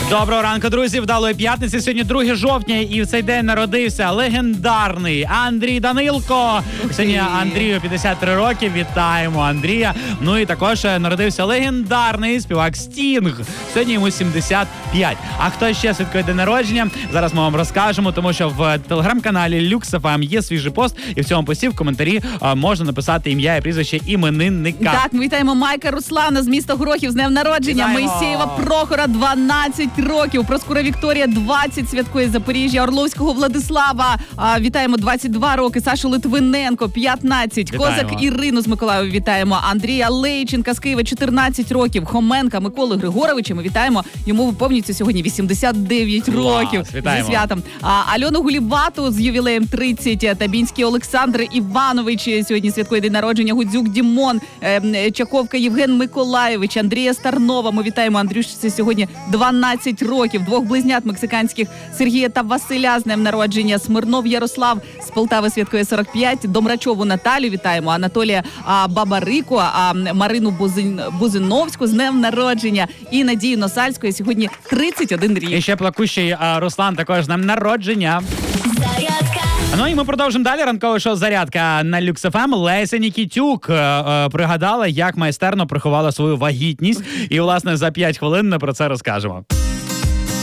Доброго ранку, друзі. Вдалої п'ятниці. Сьогодні 2 жовтня, і в цей день народився легендарний Андрій Данилко. Сьогодні Андрію 53 роки. Вітаємо Андрія. Ну і також народився легендарний співак Стінг. Сьогодні йому 75. А хто ще святкує день народження? Зараз ми вам розкажемо, тому що в телеграм-каналі Lux FM є свіжий пост, і в цьому пості в коментарі можна написати ім'я і прізвище іменинника. Так, ми вітаємо Майка Руслана з міста Горохів з днем народження. Вітаємо. Моїсеєва Прохора 12 років. Проскура Вікторія 20 святкує Запоріжжя. Орловського Владислава вітаємо 22 роки. Сашу Литвиненко 15. Вітаємо. Козак Ірину з Миколаєва вітаємо. Андрія Лейченка з Києва 14 років. Хоменка Миколи Григоровича ми вітаємо. Йому виповнюється сьогодні 89 років. Вітаємо. Зі святом. Альону Гулібату з ювілеєм 30. Табінський Олександр Іванович сьогодні святкує день народження. Гудзюк Дімон, Чаковка Євген Миколаєвич, Андрія Старнова. Ми вітаємо Андрюшці сьогодні 12 років. Двох близнят мексиканських Сергія та Василя з днем народження. Смирнов Ярослав з Полтави святкує 45. Домрачову Наталю вітаємо. Анатолія Бабарику, Марину Бузиновську з днем народження. І Надію Носальську сьогодні 31 рік. І ще плакущий Руслан також з днем народження. Зарядка. Ну і ми продовжимо далі. Ранкове шоу «Зарядка» на Lux FM. Леся Нікітюк пригадала, як майстерно приховала свою вагітність. І, власне, за 5 хвилин ми про це розкажемо.